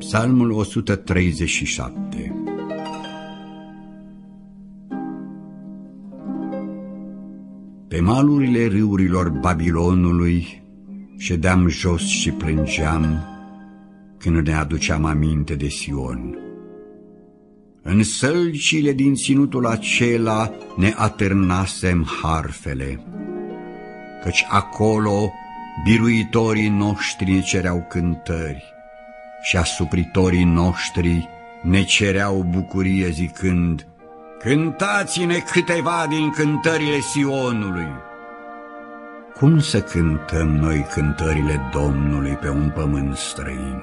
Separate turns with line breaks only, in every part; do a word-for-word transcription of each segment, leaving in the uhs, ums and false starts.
Psalmul o sută treizeci și șapte. Pe malurile râurilor Babilonului ședeam jos și plângeam când ne aduceam aminte de Sion. În sălcile din ținutul acela ne atârnasem harfele, căci acolo biruitorii noștri ne cereau cântări și asupritorii noștri ne cereau bucurie zicând: cântați-ne câteva din cântările Sionului. Cum să cântăm noi cântările Domnului pe un pământ străin?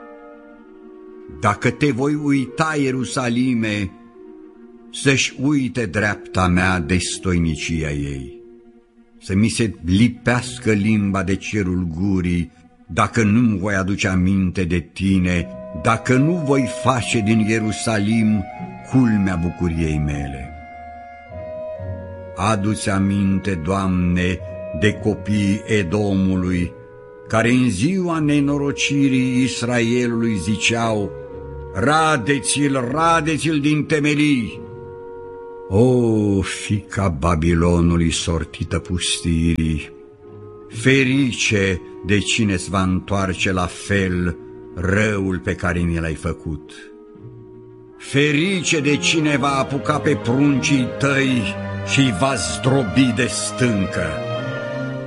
Dacă te voi uita, Ierusalime, să-și uite dreapta mea destoinicia ei, să mi se lipească limba de cerul gurii, dacă nu-mi voi aduce aminte de tine, dacă nu voi face din Ierusalim culmea bucuriei mele. Adu-ți aminte, Doamne, de copiii Edomului, care în ziua nenorocirii Israelului ziceau: radeți-l, radeți-l din temelii. O, fiica Babilonului sortită pustirii, ferice de cine-ți va întoarce la fel răul pe care mi l-ai făcut. Ferice de cine va apuca pe pruncii tăi și va zdrobi de stâncă.